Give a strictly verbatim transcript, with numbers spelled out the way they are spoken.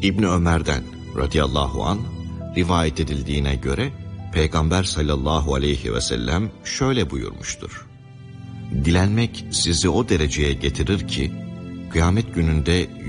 İbni Ömer'den radıyallahu an rivayet edildiğine göre Peygamber sallallahu aleyhi ve sellem şöyle buyurmuştur: Dilenmek sizi o dereceye getirir ki kıyamet gününde